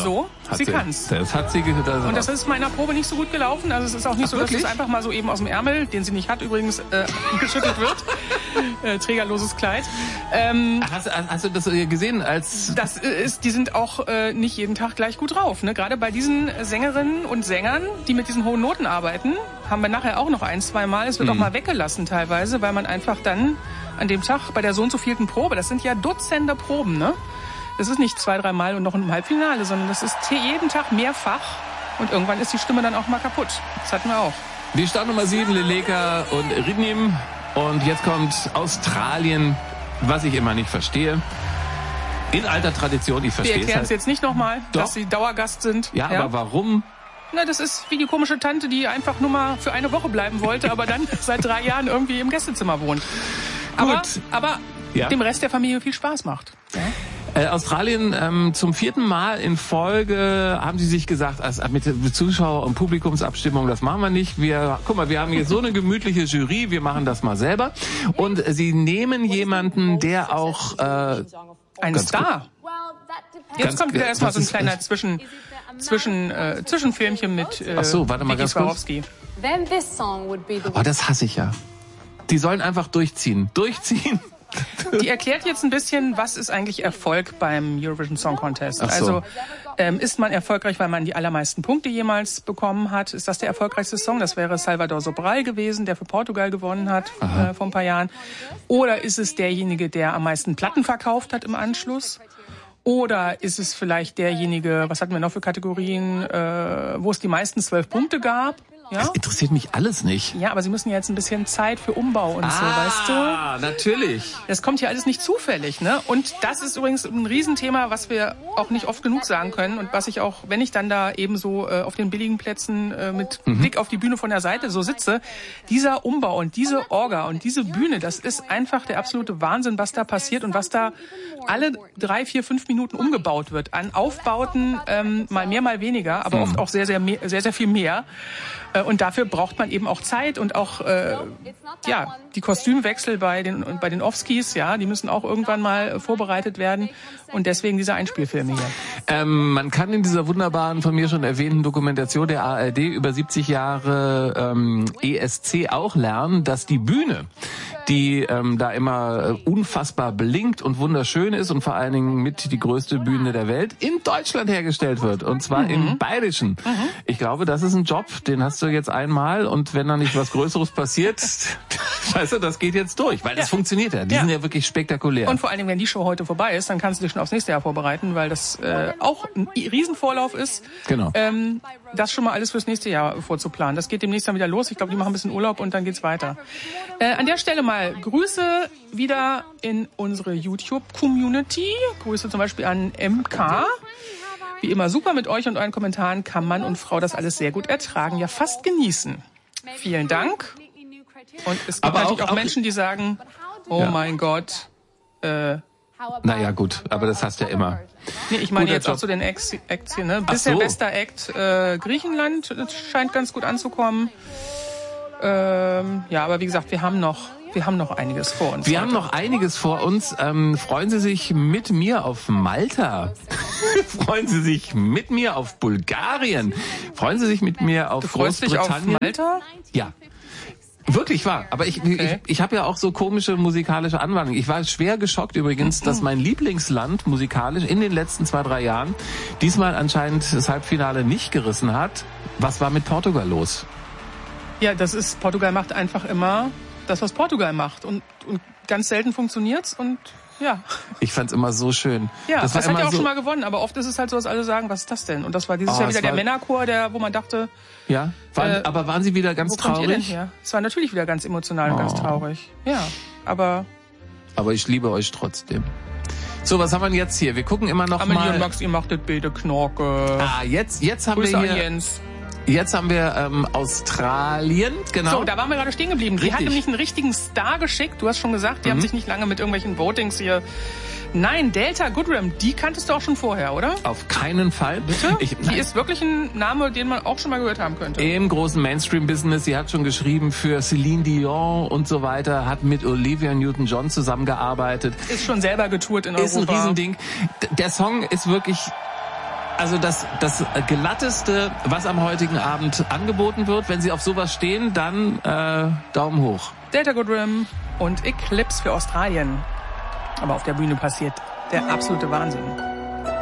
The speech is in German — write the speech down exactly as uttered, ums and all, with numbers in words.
so. Hat sie sie kann's. Das hat sie das Und das ist meiner Probe nicht so gut gelaufen. Also es ist auch nicht Ach, so, dass wirklich? es einfach mal so eben aus dem Ärmel, den sie nicht hat übrigens, äh, geschüttelt wird. äh, trägerloses Kleid. Ähm, hast, hast du das gesehen als... Das ist, die sind auch äh, nicht jeden Tag gleich gut drauf. Ne? Gerade bei diesen Sängerinnen und Sängern, die mit diesen hohen Noten arbeiten, haben wir nachher auch noch ein, zwei Mal. Es wird Mhm. auch mal weggelassen teilweise, weil man einfach dann an dem Tag bei der so und so vielten Probe, das sind ja Dutzende Proben, ne? Das ist nicht zwei, drei Mal und noch ein Halbfinale, sondern das ist jeden Tag mehrfach. Und irgendwann ist die Stimme dann auch mal kaputt. Das hatten wir auch. Die Startnummer sieben, Leleka und Ridnim. Und jetzt kommt Australien, was ich immer nicht verstehe. In alter Tradition, ich verstehe Wir es erklären es halt. jetzt nicht nochmal, Doch. dass sie Dauergast sind. Ja, aber warum? Na, das ist wie die komische Tante, die einfach nur mal für eine Woche bleiben wollte, aber dann seit drei Jahren irgendwie im Gästezimmer wohnt. Aber, Gut. aber Ja. dem Rest der Familie viel Spaß macht. Ja? Äh, Australien ähm, zum vierten Mal in Folge haben sie sich gesagt, also mit Zuschauer- und Publikumsabstimmung, das machen wir nicht. Wir, guck mal, wir haben hier so eine gemütliche Jury, wir machen das mal selber. Und äh, sie nehmen jemanden, der auch äh, ein Ganz Star. Jetzt Ganz kommt wieder ge- erstmal was so ein ist- kleiner Zwischen, Zwischen, äh, Zwischenfilmchen mit äh, Ach so, warte mal Vicky ganz kurz. Swarovski. Then this song would be the Oh, das hasse ich ja. Die sollen einfach durchziehen. Durchziehen. Die erklärt jetzt ein bisschen, was ist eigentlich Erfolg beim Eurovision Song Contest. Ach so. Also ähm, ist man erfolgreich, weil man die allermeisten Punkte jemals bekommen hat? Ist das der erfolgreichste Song? Das wäre Salvador Sobral gewesen, der für Portugal gewonnen hat äh, vor ein paar Jahren. Oder ist es derjenige, der am meisten Platten verkauft hat im Anschluss? Oder ist es vielleicht derjenige, was hatten wir noch für Kategorien, äh, wo es die meisten zwölf Punkte gab? Ja? Das interessiert mich alles nicht. Ja, aber Sie müssen ja jetzt ein bisschen Zeit für Umbau und so, weißt du? Ah, natürlich. Das kommt hier alles nicht zufällig, ne? Und das ist übrigens ein Riesenthema, was wir auch nicht oft genug sagen können und was ich auch, wenn ich dann da eben so äh, auf den billigen Plätzen äh, mit Mhm. Blick auf die Bühne von der Seite so sitze, dieser Umbau und diese Orga und diese Bühne, das ist einfach der absolute Wahnsinn, was da passiert und was da alle drei, vier, fünf Minuten umgebaut wird. An Aufbauten ähm, mal mehr, mal weniger, aber Mhm. oft auch sehr, sehr, mehr, sehr, sehr viel mehr. Äh, Und dafür braucht man eben auch Zeit und auch äh, ja die Kostümwechsel bei den bei den Offskis, ja, die müssen auch irgendwann mal vorbereitet werden und deswegen diese Einspielfilme hier. Ähm, man kann in dieser wunderbaren, von mir schon erwähnten Dokumentation der A R D über siebzig Jahre ähm, E S C auch lernen, dass die Bühne, die ähm, da immer äh, unfassbar blinkt und wunderschön ist und vor allen Dingen mit die größte Bühne der Welt, in Deutschland hergestellt wird. Und zwar Mhm. im Bayerischen. Ich glaube, das ist ein Job, den hast du jetzt einmal und wenn da nicht was Größeres passiert, weißt du, das geht jetzt durch, weil das Ja. funktioniert ja. Die Ja. sind ja wirklich spektakulär. Und vor allen Dingen, wenn die Show heute vorbei ist, dann kannst du dich schon aufs nächste Jahr vorbereiten, weil das äh, auch ein Riesenvorlauf ist. Genau. Ähm, das schon mal alles fürs nächste Jahr vorzuplanen. Das geht demnächst dann wieder los. Ich glaube, die machen ein bisschen Urlaub und dann geht's weiter. Äh, an der Stelle mal Grüße wieder in unsere YouTube-Community. Grüße zum Beispiel an M K. Wie immer super mit euch und euren Kommentaren kann Mann und Frau das alles sehr gut ertragen, ja fast genießen. Vielen Dank. Und es gibt Aber natürlich auch- auch, auch- Menschen, die sagen, oh Ja. mein Gott, äh, Naja, gut, aber das hast du ja immer. nee, ich meine Guter jetzt Job. auch zu den Acts, Acts hier, ne? Ach Bisher so. bester Act äh, Griechenland, das scheint ganz gut anzukommen. Ähm, ja, aber wie gesagt, wir haben noch, wir haben noch einiges vor uns. Wir heute. haben noch einiges vor uns. Ähm, freuen Sie sich mit mir auf Malta. Freuen Sie sich mit mir auf Bulgarien. Freuen Sie sich mit mir auf Du freust dich auf Großbritannien. Malta? Ja. Wirklich wahr. Aber ich, Okay. ich, ich habe ja auch so komische musikalische Anwandlungen. Ich war schwer geschockt übrigens, dass mein Lieblingsland musikalisch in den letzten zwei, drei Jahren diesmal anscheinend das Halbfinale nicht gerissen hat. Was war mit Portugal los? Ja, das ist, Portugal macht einfach immer das, was Portugal macht. Und, und ganz selten funktioniert's und ja. Ich fand's immer so schön. Ja, das, war hat immer ja auch so, schon mal gewonnen, aber oft ist es halt so, dass alle sagen, was ist das denn? Und das war dieses Oh, Jahr es wieder der war- Männerchor, der, wo man dachte, Ja, waren, Äh, aber waren Sie wieder ganz wo kommt ihr denn traurig? her? Es war natürlich wieder ganz emotional und ganz Oh. traurig. Ja, aber Aber ich liebe euch trotzdem. So, was haben wir denn jetzt hier? Wir gucken immer noch Amelie mal. und Max, ihr machtet Bede Knorke. Ah, jetzt, jetzt haben Grüße wir an hier. Jens. Jetzt haben wir ähm, Australien, genau. So, da waren wir gerade stehen geblieben. Die Richtig. hat nämlich einen richtigen Star geschickt. Du hast schon gesagt, die haben sich nicht lange mit irgendwelchen Votings hier... Nein, Delta Goodrem, die kanntest du auch schon vorher, oder? Auf keinen Fall. Bitte? Ich, Die ist wirklich ein Name, den man auch schon mal gehört haben könnte. im großen Mainstream-Business, sie hat schon geschrieben für Celine Dion und so weiter, hat mit Olivia Newton-John zusammengearbeitet. Ist schon selber getourt in Ist ein Europa. Riesending. D- Der Song ist wirklich Also das, das glatteste, was am heutigen Abend angeboten wird. Wenn Sie auf sowas stehen, dann äh, Daumen hoch. Delta Goodrem und Eclipse für Australien. Aber auf der Bühne passiert der absolute Wahnsinn.